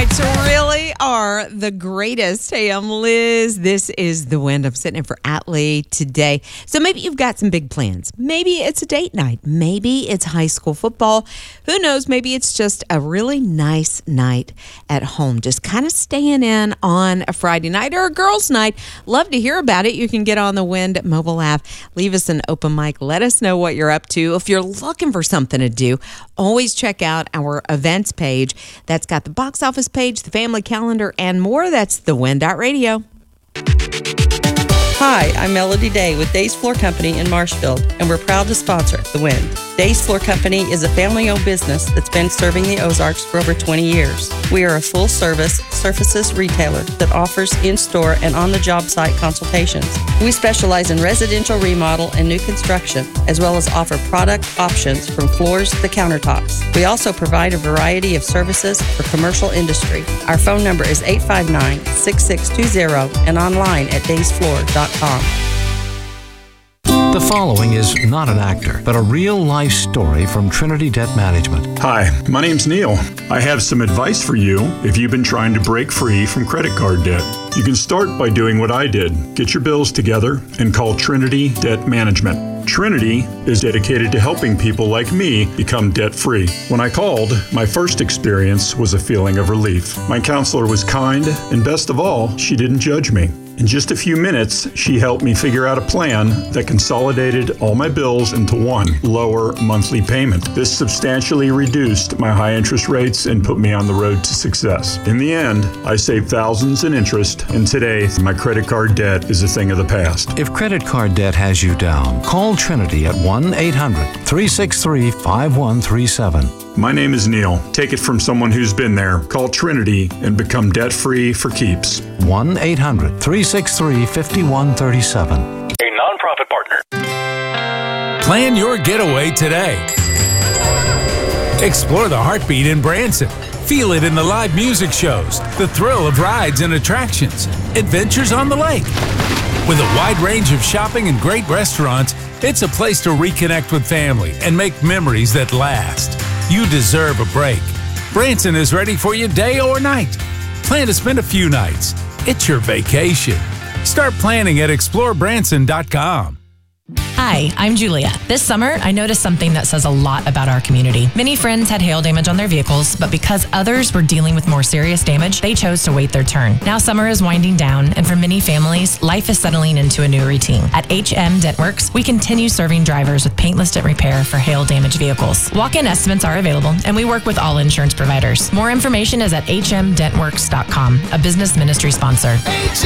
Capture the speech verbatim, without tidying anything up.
nights really are the greatest. Hey, I'm Liz. This is The Wind. I'm sitting in for Atlee today. So maybe you've got some big plans. Maybe it's a date night. Maybe it's high school football. Who knows? Maybe it's just a really nice night at home. Just kind of staying in on a Friday night or a girls' night. Love to hear about it. You can get on the Wind mobile app. Leave us an open mic. Let us know what you're up to. If you're looking for something to do, always check out our events page. That's got the box office page, the family calendar, and more. That's the wind dot radio. Hi, I'm Melody Day with Days Floor Company in Marshfield, and we're proud to sponsor The Wind. Days Floor Company is a family-owned business that's been serving the Ozarks for over twenty years. We are a full-service surfaces retailer that offers in-store and on-the-job site consultations. We specialize in residential remodel and new construction, as well as offer product options from floors to countertops. We also provide a variety of services for commercial industry. Our phone number is eight five nine, six six two zero and online at days floor dot com. The following is not an actor, but a real-life story from Trinity Debt Management. Hi, my name's Neil. I have some advice for you if you've been trying to break free from credit card debt. You can start by doing what I did. Get your bills together and call Trinity Debt Management. Trinity is dedicated to helping people like me become debt-free. When I called, my first experience was a feeling of relief. My counselor was kind, and best of all, she didn't judge me. In just a few minutes, she helped me figure out a plan that consolidated all my bills into one lower monthly payment. This substantially reduced my high interest rates and put me on the road to success. In the end, I saved thousands in interest, and today, my credit card debt is a thing of the past. If credit card debt has you down, call Trinity at one eight hundred, three six three, five one three seven. My name is Neil. Take it from someone who's been there. Call Trinity and become debt-free for keeps. one eight hundred, three six three, five one three seven. A nonprofit partner. Plan your getaway today. Explore the heartbeat in Branson. Feel it in the live music shows, the thrill of rides and attractions, adventures on the lake. With a wide range of shopping and great restaurants, it's a place to reconnect with family and make memories that last. You deserve a break. Branson is ready for you day or night. Plan to spend a few nights. It's your vacation. Start planning at explore branson dot com. Hi, I'm Julia. This summer, I noticed something that says a lot about our community. Many friends had hail damage on their vehicles, but because others were dealing with more serious damage, they chose to wait their turn. Now summer is winding down, and for many families, life is settling into a new routine. At H M DentWorks, we continue serving drivers with paintless dent repair for hail damaged vehicles. Walk-in estimates are available, and we work with all insurance providers. More information is at h m dent works dot com, a business ministry sponsor. H